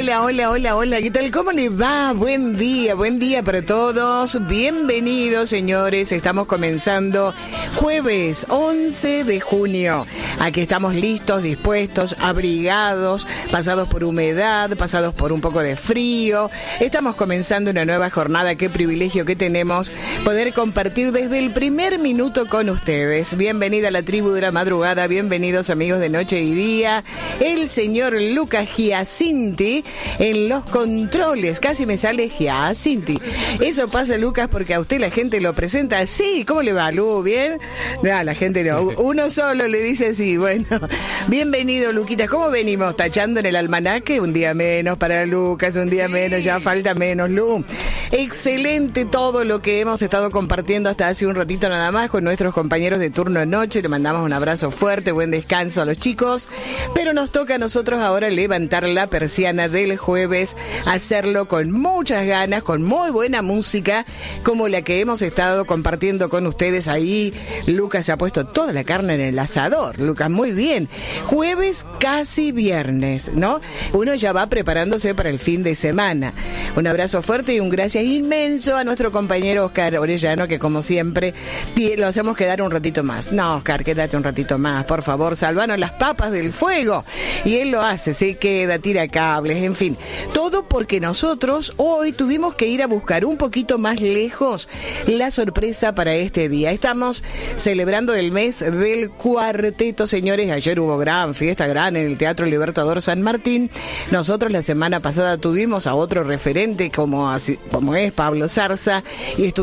Hola, ¿qué tal? ¿Cómo les va? Buen día para todos. Bienvenidos, señores. Estamos comenzando jueves 11 de junio. Aquí estamos listos, dispuestos, abrigados, pasados por humedad, pasados por un poco de frío. Estamos comenzando una nueva jornada. Qué privilegio que tenemos poder compartir desde el primer minuto con ustedes. Bienvenida a la tribu de la madrugada, bienvenidos amigos de noche y día. El señor Lucas Giacinti en los controles, casi me sale Giacinti. Eso pasa, Lucas, porque a usted la gente lo presenta así. ¿Cómo le va, Lu? ¿Bien? No, la gente no. Uno solo le dice así. Bueno, bienvenido, Luquitas. ¿Cómo venimos? ¿Tachando en el almanaque? Un día menos para Lucas, un día menos, ya falta menos, Lu. Excelente todo lo que hemos estado compartiendo hasta hace un ratito nada más con nuestros compañeros de turno de noche. Le mandamos un abrazo fuerte, buen descanso a los chicos. Pero nos toca a nosotros ahora levantar la persiana del jueves, hacerlo con muchas ganas, con muy buena música, como la que hemos estado compartiendo con ustedes ahí. Lucas se ha puesto toda la carne en el asador. Lucas, muy bien. Jueves casi viernes, ¿no? Uno ya va preparándose para el fin de semana. Un abrazo fuerte y un gracias inmenso a nuestro compañero Oscar Orellano, que como siempre lo hacemos quedar un ratito más. No, Oscar, quédate un ratito más, por favor, salvanos las papas del fuego. Y él lo hace, se queda, tira cables, en fin. Todo porque nosotros hoy tuvimos que ir a buscar un poquito más lejos la sorpresa para este día. Estamos celebrando el mes del cuarteto, señores. Ayer hubo gran fiesta, gran en el Teatro Libertador San Martín. Nosotros la semana pasada tuvimos a otro referente como es Pablo Zarza y estuvimos